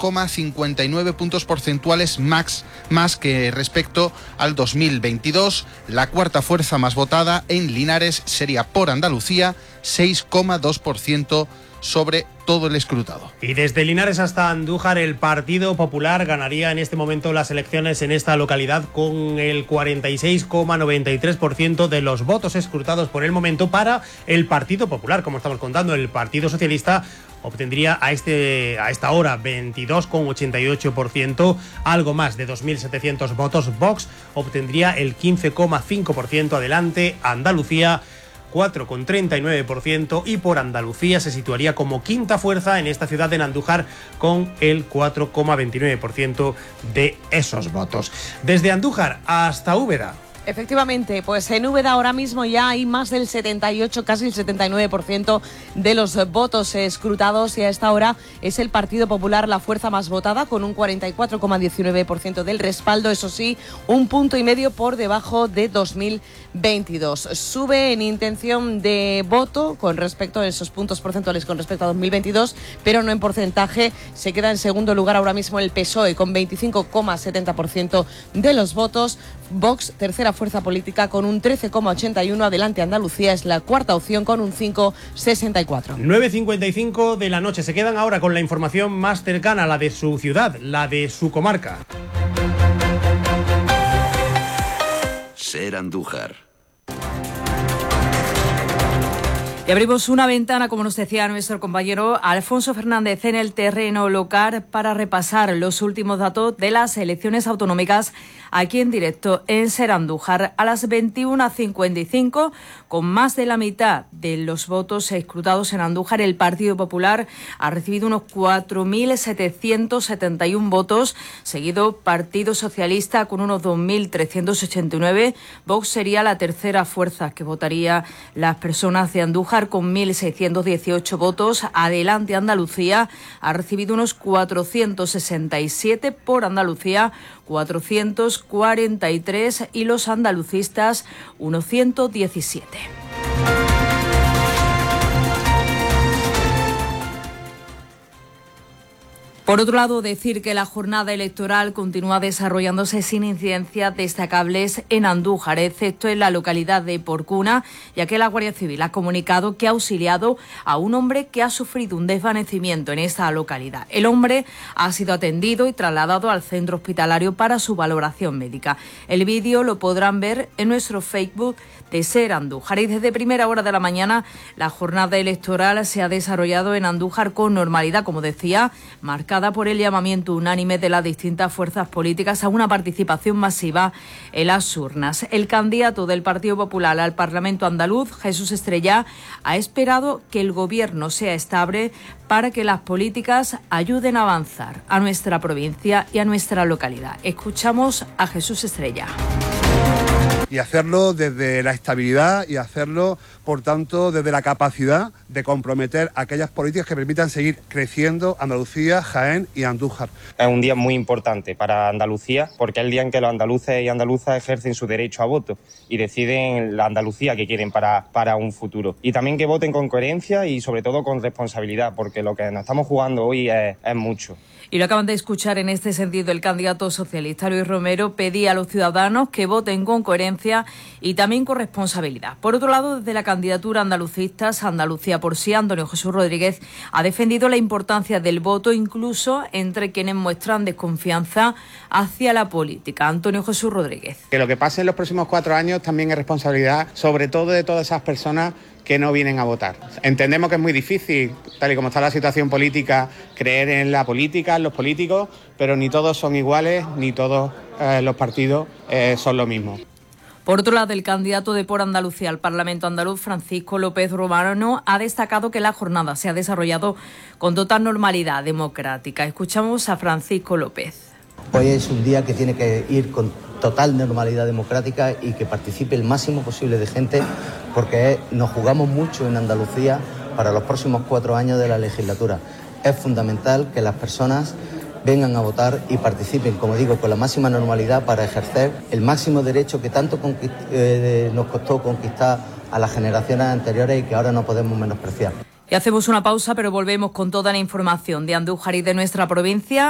2,59 puntos porcentuales más que respecto al 2022. La cuarta fuerza más votada en Linares sería Por Andalucía, 6,2% sobre todo el escrutado. Y desde Linares hasta Andújar, el Partido Popular ganaría en este momento las elecciones en esta localidad con el 46,93% de los votos escrutados por el momento para el Partido Popular. Como estamos contando, el Partido Socialista obtendría a esta hora 22,88%, algo más de 2.700 votos. Vox obtendría el 15,5%. Adelante Andalucía, 4,39%, y Por Andalucía se situaría como quinta fuerza en esta ciudad de Andújar con el 4,29% de esos votos. Desde Andújar hasta Úbeda. Efectivamente, pues en Úbeda ahora mismo ya hay más del 78, casi el 79% de los votos escrutados, y a esta hora es el Partido Popular la fuerza más votada con un 44,19% del respaldo, eso sí, 1,5 puntos por debajo de 2022. Sube en intención de voto con respecto a esos puntos porcentuales con respecto a 2022, pero no en porcentaje. Se queda en segundo lugar ahora mismo el PSOE con 25,70% de los votos. Vox, tercera fuerza política con un 13,81%. Adelante Andalucía es la cuarta opción con un 5,64%. 9:55 de la noche. Se quedan ahora con la información más cercana, la de su ciudad, la de su comarca. Ser Andújar. Y abrimos una ventana, como nos decía nuestro compañero Alfonso Fernández, en el terreno local para repasar los últimos datos de las elecciones autonómicas aquí en directo en Ser Andújar. A las 21:55, con más de la mitad de los votos escrutados en Andújar, el Partido Popular ha recibido unos 4.771 votos, seguido Partido Socialista con unos 2.389. Vox sería la tercera fuerza que votaría las personas de Andújar con 1.618 votos. Adelante Andalucía ha recibido unos 467, Por Andalucía 443 y los andalucistas unos 117. Por otro lado, decir que la jornada electoral continúa desarrollándose sin incidencias destacables en Andújar, excepto en la localidad de Porcuna, ya que la Guardia Civil ha comunicado que ha auxiliado a un hombre que ha sufrido un desvanecimiento en esta localidad. El hombre ha sido atendido y trasladado al centro hospitalario para su valoración médica. El vídeo lo podrán ver en nuestro Facebook de Ser Andújar. Y desde primera hora de la mañana la jornada electoral se ha desarrollado en Andújar con normalidad, como decía, marcada por el llamamiento unánime de las distintas fuerzas políticas a una participación masiva en las urnas. El candidato del Partido Popular al Parlamento andaluz, Jesús Estrella, ha esperado que el gobierno sea estable para que las políticas ayuden a avanzar a nuestra provincia y a nuestra localidad. Escuchamos a Jesús Estrella. Y hacerlo desde la estabilidad y hacerlo, por tanto, desde la capacidad de comprometer aquellas políticas que permitan seguir creciendo Andalucía, Jaén y Andújar. Es un día muy importante para Andalucía porque es el día en que los andaluces y andaluzas ejercen su derecho a voto y deciden la Andalucía que quieren para un futuro. Y también que voten con coherencia y sobre todo con responsabilidad, porque lo que nos estamos jugando hoy es mucho. Y lo acaban de escuchar en este sentido. El candidato socialista Luis Romero pedía a los ciudadanos que voten con coherencia y también con responsabilidad. Por otro lado, desde la candidatura andalucistas Andalucía por sí, Antonio Jesús Rodríguez ha defendido la importancia del voto incluso entre quienes muestran desconfianza hacia la política. Antonio Jesús Rodríguez. Que lo que pase en los próximos 4 años también es responsabilidad, sobre todo de todas esas personas que no vienen a votar. Entendemos que es muy difícil, tal y como está la situación política, creer en la política, en los políticos, pero ni todos son iguales, ni todos los partidos son lo mismo. Por otro lado, el candidato de Por Andalucía al Parlamento andaluz, Francisco López Romano, ha destacado que la jornada se ha desarrollado con total normalidad democrática. Escuchamos a Francisco López. Hoy es un día que tiene que ir con total normalidad democrática y que participe el máximo posible de gente, porque nos jugamos mucho en Andalucía para los próximos 4 años de la legislatura. Es fundamental que las personas vengan a votar y participen, como digo, con la máxima normalidad para ejercer el máximo derecho que tanto nos costó conquistar a las generaciones anteriores y que ahora no podemos menospreciar. Y hacemos una pausa, pero volvemos con toda la información de Andújar y de nuestra provincia.